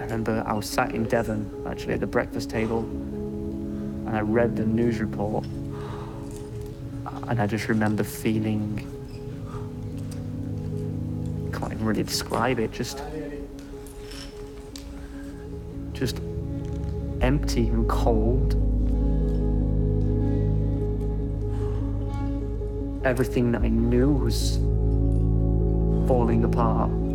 remember I was sat in Devon, actually, at the breakfast table, and I read the news report, and I just remember feeling, can't even really describe it, just empty and cold. Everything that I knew was falling apart.